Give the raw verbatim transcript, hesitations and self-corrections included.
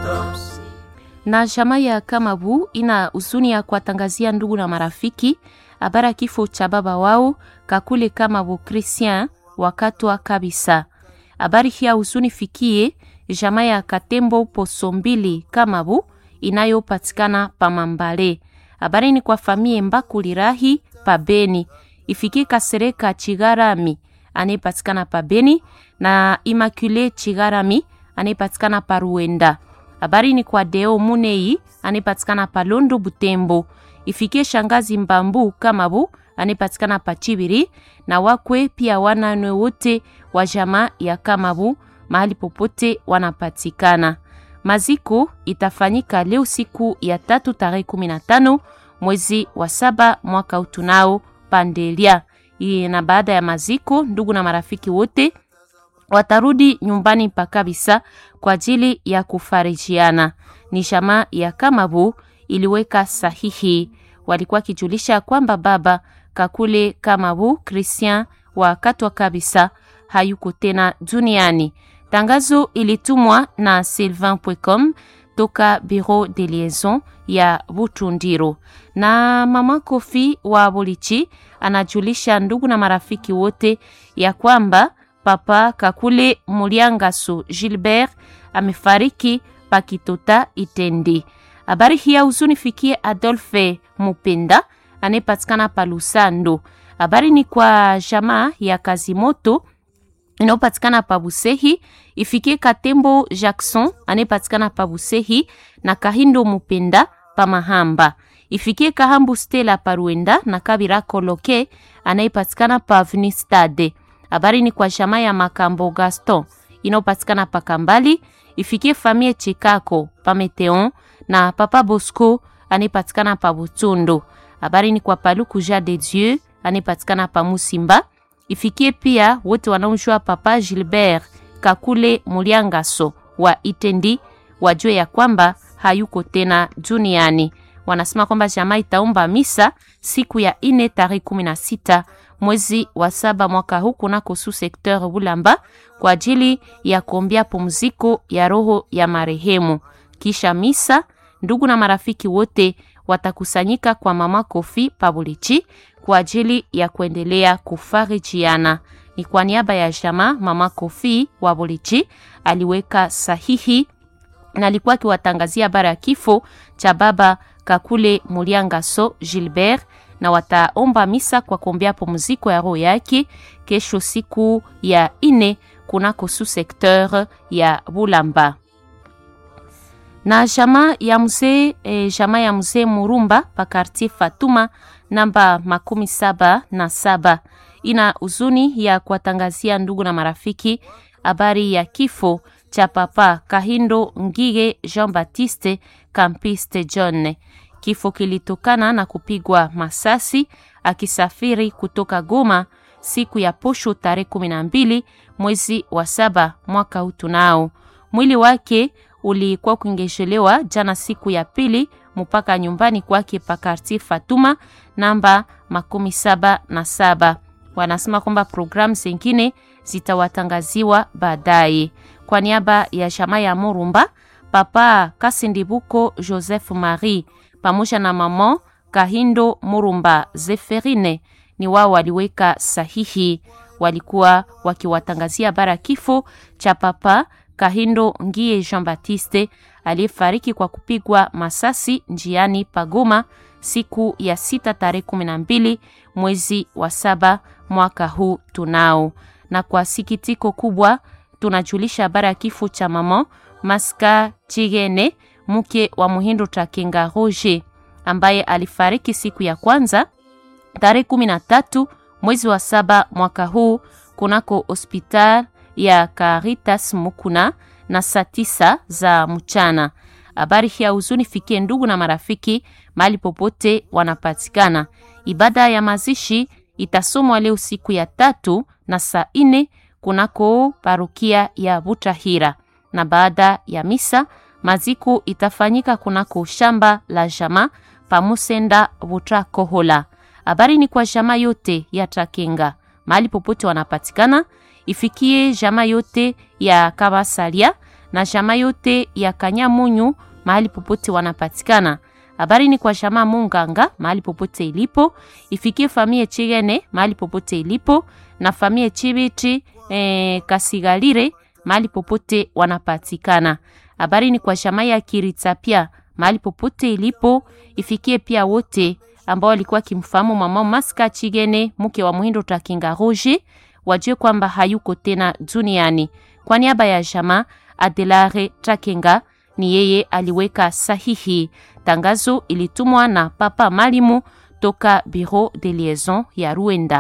Na jamaa ya Kamabu ina huzuni ya kuwatangazia ndugu na marafiki habari ya kifo cha baba wao Kakule Kamabu Christian wakatwa kabisa. Habari hii ya huzuni fikie jamaa ya Katembo Posombili Kamabu inayopatikana pa Mambale. Habari ni kwa famie Mbakulirahi pa Beni. Ifikie Kasereka Chigarami anayepatikana pa Beni na Immaculée Chigarami anayepatikana pa Ruenda. Habari ni kwa Deo Munei anayepatikana pa Londo Butembo. Ifikie shangazi Mbambu Kamabu anayepatikana pa Chibiri na wakwe pia wananwe wote wa jamaa ya Kamabu mahali popote wanapatikana. Maziko itafanyika leo siku ya tatu tarehe kumi na tano mwezi wa saba mwaka utunao Pandelia. Na baada ya maziko ndugu na marafiki wote watarudi nyumbani pa kabisa kwa ajili ya kufarijiana. Ni jamaa ya Kamabu iliweka sahihi. Walikuwa kijulisha kwamba baba Kakule Kamabu Christian wa katwa kabisa hayuko tena duniani. Tangazo ilitumwa na sylvain point com toka Bureau de Liaison ya Butundiro. Na mama Kofi wa Bolichi anajulisha ndugu na marafiki wote ya kwamba papa Kakule Muliangaso Gilbert amefariki pakitota Itendi. Habari hii ya huzuni fikie Adolphe Mupenda anayepatikana pa Lusando. Habari ni kwa jamaa ya Kazimoto inayopatikana pa Busehi. Ifikie Katembo Jackson anayepatikana pa Busehi na Kahindo Mupenda pa Mahamba. Ifikie Kahambu Stella pa Ruenda na Kabira Koloke anayepatikana pa Avenue Stade. Habari ni kwa jamaa ya Makambo Gaston inayopatikana pa Kambali. Ifikie famille Chikako pa Meteon na Papa Bosco anayepatikana pa Butundo. Habari ni kwa Paluku Ja de Dieu anayepatikana pa Musimba. Ifikie pia wote wanaojua papa Gilbert Kakule Muliangaso wa Itendi wajue ya kwamba hayuko tena duniani. Wanasema kwamba jamaa itaomba misa siku ya ine tarehe kumi na sita mwezi wa saba mwaka huu kunako sous secteur Bulamba kwa ajili ya kuombea pumziko ya roho ya marehemu. Kisha misa ndugu na marafiki wote watakusanyika kwa mama Kofi Pabulichi kwa ajili ya kuendelea kufarijiana. Ni kwa niaba ya jamaa mama Kofi wa Bolichi aliweka sahihi na alikuwa akiwatangazia habari ya kifo cha baba Kakule Muliangaso Gilbert na wataomba misa kwa kuombea pumziko ya roho yake kesho siku ya ine kunako sous secteur ya Bulamba. Na jamaa ya mzee e, jamaa ya mzee Murumba pa quartier Fatuma namba makumi saba na saba ina huzuni ya kuwatangazia ndugu na marafiki habari ya kifo cha papa Kahindo Ngige Jean Baptiste Campiste John. Kifo kilitokana na kupigwa masasi akisafiri kutoka Goma siku ya posho tarehe kumi na mbili mwezi wa saba mwaka utunao. Mwili wake ulikuwa kuingeshelewa jana siku ya pili mpaka nyumbani kwake pa quartier Fatuma namba makumi saba na saba. Wanasema kwamba programu zingine zitawatangaziwa baadaye. Kwa niaba ya jamaa ya Murumba, papa Kasindibuko Joseph Marie pamoja na mama Kahindo Murumba Zeferine ni wao waliweka sahihi. Walikuwa wakiwatangazia habari kifo cha papa Kahindo Ngie Jean Baptiste aliyefariki kwa kupigwa masasi njiani Pagoma siku ya sita tarehe kumi na mbili mwezi wa saba mwaka huu tunao. Na kwa sikitiko kubwa tunajulisha habari ya kifo cha mama Maska Chigene mke wa Muhindo Takenga Roger ambaye alifariki siku ya kwanza tarehe kumi na tatu mwezi wa saba mwaka huu kunako hospital ya Caritas Mukuna na saa tisa za mchana. Habari hii ya huzuni fikie ndugu na marafiki mahali popote wanapatikana. Ibada ya mazishi itasomwa leo siku ya tatu na saa ine kunako parokia ya Butahira, na baada ya misa maziko itafanyika kunako shamba la jama pamusenda Butakohola. Habari ni kwa jama yote ya Takenga mahali popote wanapatikana. Ifikie jama yote ya Kabasalia na jamaa yote ya Kanyamunyu mahali popote wanapatikana. Habari ni kwa jamaa Munganga mahali popote ilipo, ifikie familia Chigene mahali popote ilipo na familia Chibiti eh, Kasigalire mahali popote wanapatikana. Habari ni kwa jamaa ya Kiritapia mahali popote ilipo, ifikie pia wote ambao walikuwa kimfahamu mama Maska Chigene mke wa Muhindo Takinga Roger, wajue kwamba hayuko tena duniani. Kwa niaba ya jamaa Adelare Takinga ni yeye aliweka sahihi. Tangazo ilitumwa na Papa Malimu toka Bureau de Liaison ya Ruenda.